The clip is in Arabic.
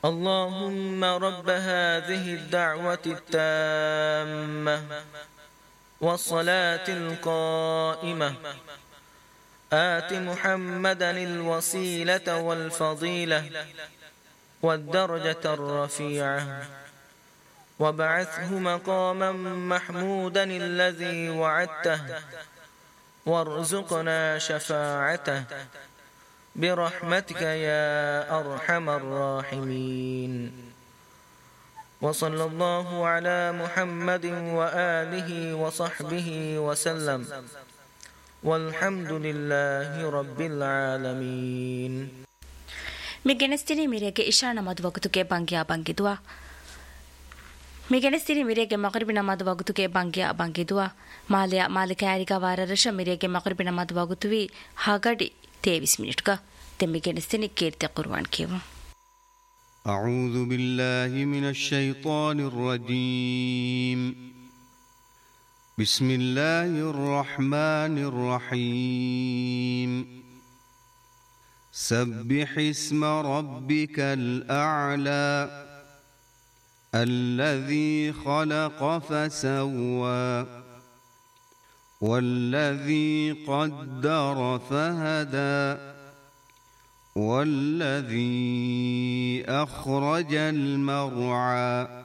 اللهم رب هذه الدعوة التامة والصلاة القائمة آت محمدا الوسيلة والفضيلة والدرجة الرفيعة وابعثه مقاما محمودا الذي وعدته وارزقنا شفاعته برحمتك يا أرحم الراحمين. وصلى الله على محمد وآله وصحبه وسلم والحمد لله رب العالمين. ಮಿಗೆಣಸ್ತಿನಿ ಮಿರೆಗೆ ಇಶಾ ನಮದ್ ವಕ್ತುಗೆ ಬಂಗ್ಯಾ ಬಂಗಿದುವಾ ಮಿಗೆಣಸ್ತಿನಿ ಮಿರೆಗೆ ಮಗರಿಬಿ ನಮದ್ ವಕ್ತುಗೆ ಬಂಗ್ಯಾ ಬಂಗಿದುವಾ ಮಾಲಿಯ ಮಾಲಿಕಾರಿಗ ವಾರರಶ ಮಿರೆಗೆ ಮಗರಿಬಿ ನಮದ್ ವಕ್ತುವಿ ಹಾಗಡಿ 23 ಮಿನಿಟ್ಗ ತೆಮ್ಮಿಗೆಣಸ್ತಿನಿ ಕೀರ್ತಿ ಕುರ್ಆನ್ ಕೇವು. أعوذ بالله من الشيطان الرجيم. بسم الله الرحمن الرحيم. سبح اسم ربك الأعلى الذي خلق فسوى والذي قدر فهدى والذي أخرج المرعى